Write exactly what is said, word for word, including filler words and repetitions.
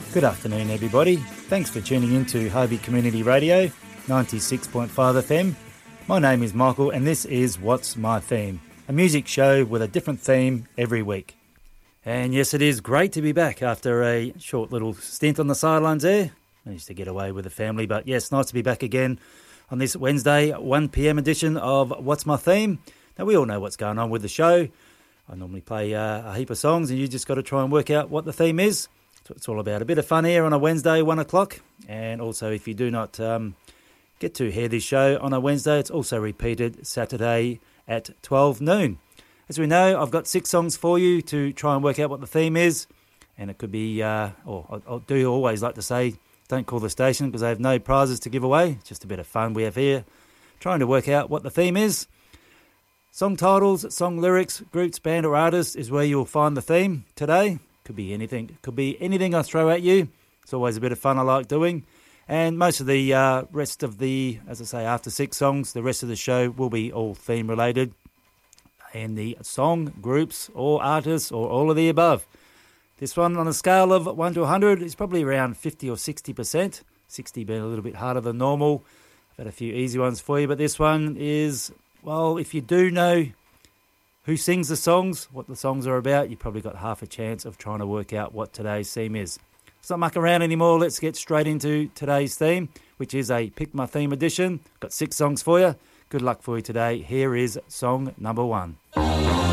Good afternoon, everybody. Thanks for tuning in to Hobie Community Radio, ninety-six point five F M. My name is Michael, and this is What's My Theme, a music show with a different theme every week. And yes, it is great to be back after a short little stint on the sidelines there. I used to get away with the family, but yes, nice to be back again on this Wednesday, one p m edition of What's My Theme. Now, we all know what's going on with the show. I normally play uh, a heap of songs, and you just got to try and work out what the theme is. So it's all about a bit of fun here on a Wednesday, one o'clock. And also, if you do not um, get to hear this show on a Wednesday, it's also repeated Saturday at twelve noon. As we know, I've got six songs for you to try and work out what the theme is. And it could be, uh, or I, I do always like to say, don't call the station because they have no prizes to give away. It's just a bit of fun we have here, trying to work out what the theme is. Song titles, song lyrics, groups, band or artist is where you'll find the theme today. Could be anything. Could be anything I throw at you. It's always a bit of fun I like doing. And most of the uh, rest of the, as I say, after six songs, the rest of the show will be all theme related. And the song, groups or artists or all of the above. This one on a scale of one to one hundred is probably around fifty or sixty percent. sixty being a little bit harder than normal. I've had a few easy ones for you, but this one is, well, if you do know who sings the songs, what the songs are about, you've probably got half a chance of trying to work out what today's theme is. Let's not muck around anymore. Let's get straight into today's theme, which is a Pick My Theme edition. Got six songs for you. Good luck for you today. Here is song number one.